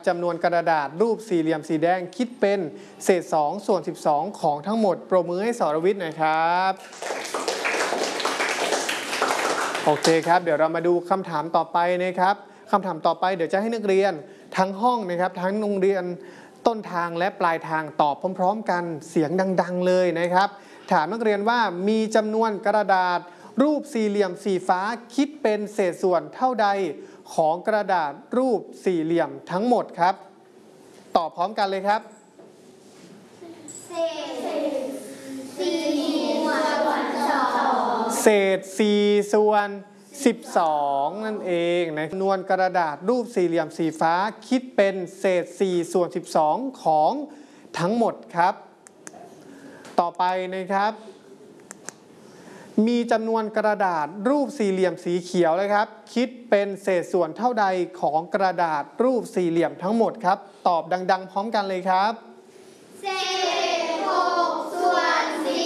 จำนวนกระดาษรูปสี่เหลี่ยมสีแดงคิดเป็นเศษ2ส่วน12ของทั้งหมดปรบมือให้สรวิทย์หน่อยครับโอเคครับเดี๋ยวเรามาดูคำถามต่อไปนะครับคำถามต่อไปเดี๋ยวจะให้นักเรียนทั้งห้องนะครับทั้งโรงเรียนต้นทางและปลายทางตอบพร้อมๆกันเสียงดังๆเลยนะครับถามนักเรียนว่ามีจำนวนกระดาษรูปสี่เหลี่ยมสีฟ้าคิดเป็นเศษส่วนเท่าใดของกระดาษรูปสี่เหลี่ยมทั้งหมดครับตอบพร้อมกันเลยครับเศษ4ส่วน12นั่นเองนะจำนวนกระดาษรูปสี่เหลี่ยมสีฟ้าคิดเป็นเศษ4ส่วน12ของทั้งหมดครับต่อไปนะครับมีจำนวนกระดาษรูปสี่เหลี่ยมสีเขียวเลยครับคิดเป็นเศษส่วนเท่าใดของกระดาษรูปสี่เหลี่ยมทั้งหมดครับตอบดังๆพร้อมกันเลยครับเศษ6ส่วน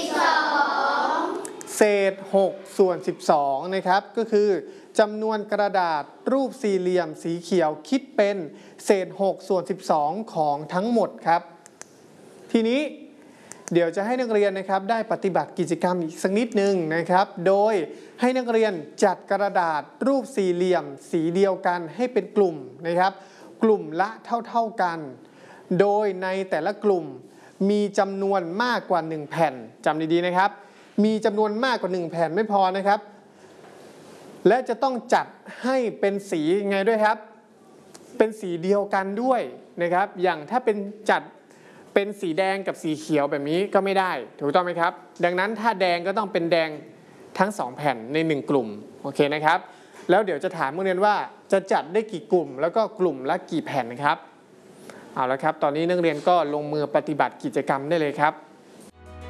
12เศษ6ส่วน12นะครับก็คือจำนวนกระดาษรูปสี่เหลี่ยมสีเขียวคิดเป็นเศษ6ส่วน12ของทั้งหมดครับทีนี้เดี๋ยวจะให้นักเรียนนะครับได้ปฏิบัติกิจกรรมอีกสักนิดนึงนะครับโดยให้นักเรียนจัดกระดาษรูปสี่เหลี่ยมสีเดียวกันให้เป็นกลุ่มนะครับกลุ่มละเท่ากันโดยในแต่ละกลุ่มมีจำนวนมากกว่า1แผ่นจำดีๆนะครับมีจำนวนมากกว่า1แผ่นไม่พอนะครับและจะต้องจัดให้เป็นสีไงด้วยครับเป็นสีเดียวกันด้วยนะครับอย่างถ้าเป็นจัดเป็นสีแดงกับสีเขียวแบบนี้ก็ไม่ได้ถูกต้องไหมครับดังนั้นถ้าแดงก็ต้องเป็นแดงทั้ง2แผ่นใน1กลุ่มโอเคนะครับแล้วเดี๋ยวจะถามนักเรียนว่าจะจัดได้กี่กลุ่มแล้วก็กลุ่มละกี่แผ่นครับเอาละครับตอนนี้นักเรียนก็ลงมือปฏิบัติกิจกรรมได้เลยครับ